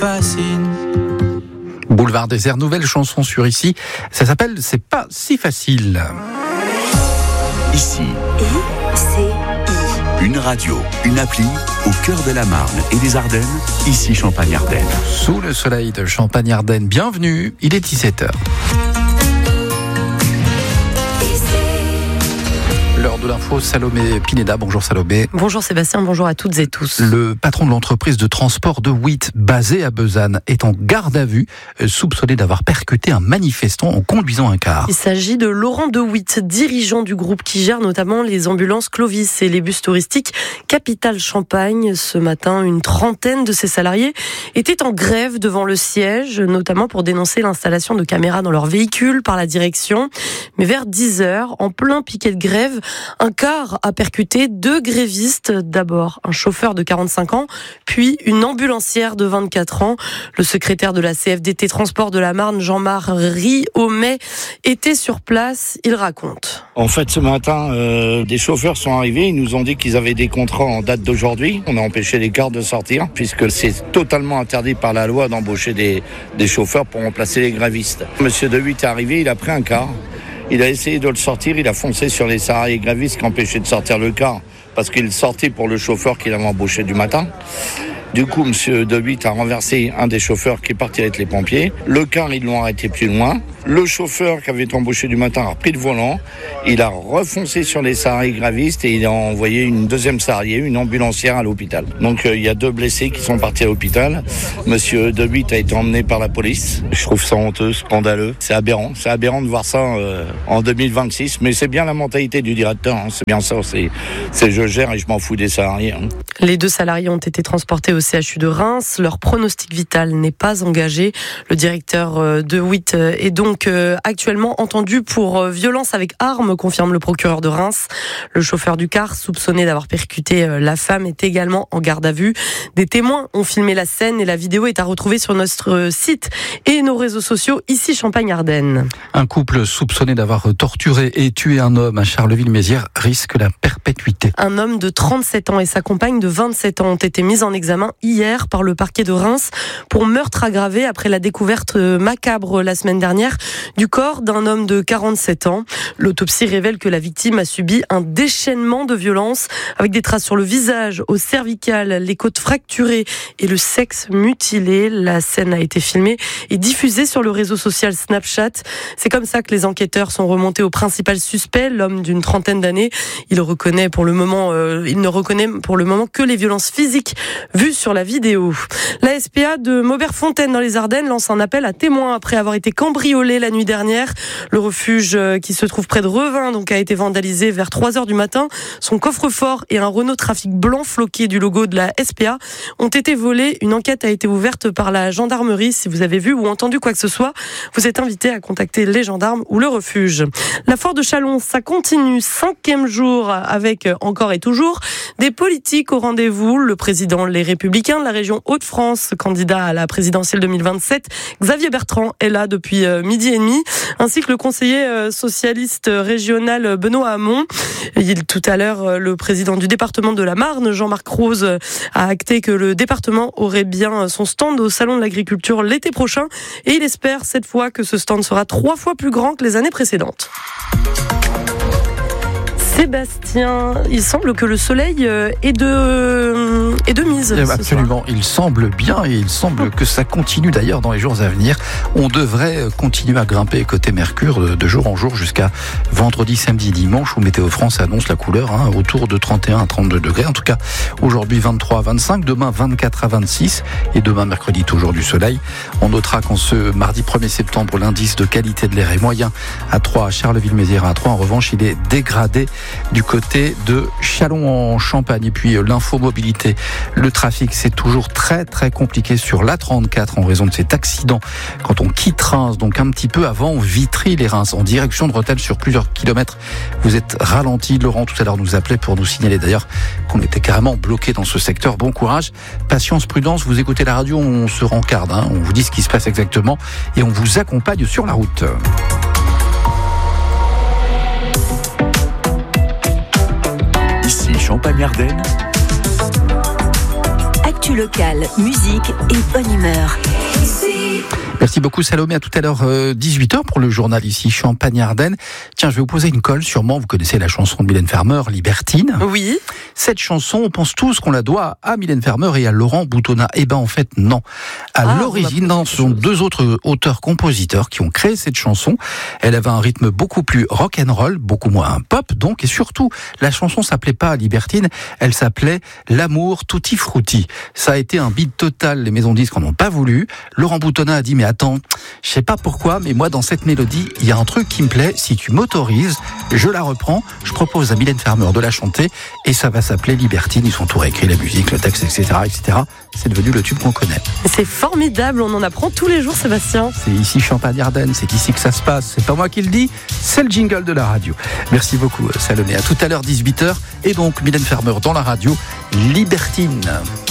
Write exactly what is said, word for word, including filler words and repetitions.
fascine. Boulevard Désert, nouvelle chanson sur Ici. Ça s'appelle C'est pas si facile. Ici. I C I. Une radio, une appli au cœur de la Marne et des Ardennes. Ici Champagne-Ardenne. Sous le soleil de Champagne-Ardenne, bienvenue, il est dix-sept heures. L'heure de l'info, Salomé Pineda. Bonjour Salomé. Bonjour Sébastien, bonjour à toutes et tous. Le patron de l'entreprise de transport de Witt, basé à Besanne, est en garde à vue, soupçonné d'avoir percuté un manifestant en conduisant un car. Il s'agit de Laurent de Witt, dirigeant du groupe qui gère notamment les ambulances Clovis et les bus touristiques Capitale Champagne. Ce matin, une trentaine de ses salariés étaient en grève devant le siège, notamment pour dénoncer l'installation de caméras dans leur véhicule par la direction. Mais vers dix heures, en plein piquet de grève, un car a percuté deux grévistes. D'abord un chauffeur de quarante-cinq ans, puis une ambulancière de vingt-quatre ans. Le secrétaire de la C F D T Transport de la Marne, Jean-Marie Aumet, était sur place. Il raconte. En fait, ce matin, euh, des chauffeurs sont arrivés. Ils nous ont dit qu'ils avaient des contrats en date d'aujourd'hui. On a empêché les cars de sortir, puisque c'est totalement interdit par la loi d'embaucher des, des chauffeurs pour remplacer les grévistes. Monsieur De Witt est arrivé, il a pris un car. Il a essayé de le sortir, il a foncé sur les salariés grévistes qui empêchaient de sortir le car parce qu'il sortait pour le chauffeur qu'il avait embauché du matin. Du coup, monsieur De Witt a renversé un des chauffeurs qui est parti avec les pompiers. Le car, ils l'ont arrêté plus loin. Le chauffeur qui avait été embauché du matin a repris le volant. Il a refoncé sur les salariés grévistes et il a envoyé une deuxième salariée, une ambulancière à l'hôpital. Donc euh, il y a deux blessés qui sont partis à l'hôpital. Monsieur De Witt a été emmené par la police. Je trouve ça honteux, scandaleux. C'est aberrant. C'est aberrant de voir ça euh, en deux mille vingt-six. Mais c'est bien la mentalité du directeur. Hein. C'est bien ça. C'est, c'est je gère et je m'en fous des salariés. Hein. Les deux salariés ont été transportés au C H U de Reims. Leur pronostic vital n'est pas engagé. Le directeur de Witt est donc actuellement entendu pour violence avec arme, confirme le procureur de Reims. Le chauffeur du car, soupçonné d'avoir percuté la femme, est également en garde à vue. Des témoins ont filmé la scène et la vidéo est à retrouver sur notre site et nos réseaux sociaux, ici Champagne-Ardenne. Un couple soupçonné d'avoir torturé et tué un homme à Charleville-Mézières risque la perpétuité. Un homme de trente-sept ans et sa compagne de vingt-sept ans ont été mis en examen hier par le parquet de Reims pour meurtre aggravé après la découverte macabre la semaine dernière du corps d'un homme de quarante-sept ans. L'autopsie révèle que la victime a subi un déchaînement de violence avec des traces sur le visage, au cervical, les côtes fracturées et le sexe mutilé. La scène a été filmée et diffusée sur le réseau social Snapchat. C'est comme ça que les enquêteurs sont remontés au principal suspect, l'homme d'une trentaine d'années. Il reconnaît pour le moment, euh, il ne reconnaît pour le moment que les violences physiques vues sur la vidéo. La S P A de Maubert-Fontaine dans les Ardennes lance un appel à témoins après avoir été cambriolé la nuit dernière. Le refuge qui se trouve près de Revin donc a été vandalisé vers trois heures du matin. Son coffre-fort et un Renault Trafic blanc floqué du logo de la S P A ont été volés. Une enquête a été ouverte par la gendarmerie. Si vous avez vu ou entendu quoi que ce soit, vous êtes invité à contacter les gendarmes ou le refuge. La foire de Châlons, ça continue. Cinquième jour avec encore et toujours des politiques au rendez-vous. Le président Les Républicains de la région Hauts-de-France, candidat à la présidentielle deux mille vingt-sept, Xavier Bertrand est là depuis midi et demi, ainsi que le conseiller socialiste régional Benoît Hamon. Il, tout à l'heure, le président du département de la Marne, Jean-Marc Rose, a acté que le département aurait bien son stand au Salon de l'Agriculture l'été prochain et il espère cette fois que ce stand sera trois fois plus grand que les années précédentes. Sébastien, il semble que le soleil est de, est de mise. Absolument, il semble bien et il semble que ça continue d'ailleurs dans les jours à venir. On devrait continuer à grimper côté Mercure de jour en jour jusqu'à vendredi, samedi, dimanche où Météo France annonce la couleur hein, autour de trente et un à trente-deux degrés. En tout cas, aujourd'hui vingt-trois à vingt-cinq, demain vingt-quatre à vingt-six et demain mercredi toujours du soleil. On notera qu'en ce mardi premier septembre, l'indice de qualité de l'air est moyen à trois à Charleville-Mézières à trois. En revanche, il est dégradé du côté de Châlons-en-Champagne. Et puis l'infomobilité, le trafic, c'est toujours très très compliqué sur l'A trente-quatre en raison de cet accident quand on quitte Reims, donc un petit peu avant Vitry-les-Reims, en direction de Rethel sur plusieurs kilomètres. Vous êtes ralenti. Laurent tout à l'heure nous appelait pour nous signaler d'ailleurs qu'on était carrément bloqué dans ce secteur. Bon courage, patience, prudence. Vous écoutez la radio, on se rencarde, hein, on vous dit ce qui se passe exactement et on vous accompagne sur la route. Ici Champagne-Ardenne. Actu Actu locale, musique et bonne humeur. Merci beaucoup Salomé, à tout à l'heure euh, dix-huit heures pour le journal ici Champagne-Ardenne. Tiens, je vais vous poser une colle, sûrement vous connaissez la chanson de Mylène Farmer, Libertine. Oui. Cette chanson, on pense tous qu'on la doit à Mylène Farmer et à Laurent Boutonnat. Eh ben en fait non. À Ah, l'origine, ce sont deux autres auteurs-compositeurs qui ont créé cette chanson. Elle avait un rythme beaucoup plus rock'n'roll, beaucoup moins pop donc, et surtout la chanson s'appelait pas Libertine, elle s'appelait L'amour tutti frutti. Ça a été un bide total, les maisons de disques en ont pas voulu. Laurent Boutonnat a dit mais attends, je sais pas pourquoi, mais moi dans cette mélodie, il y a un truc qui me plaît, si tu m'autorises, je la reprends, je propose à Mylène Farmer de la chanter, et ça va s'appeler Libertine. Ils ont tout réécrit, la musique, le texte, et cetera, et cetera. C'est devenu le tube qu'on connaît. C'est formidable, on en apprend tous les jours, Sébastien. C'est ici Champagne-Ardenne, c'est ici que ça se passe. C'est pas moi qui le dis, c'est le jingle de la radio. Merci beaucoup Salomé. À tout à l'heure dix-huit heures, et donc Mylène Farmer dans la radio, Libertine.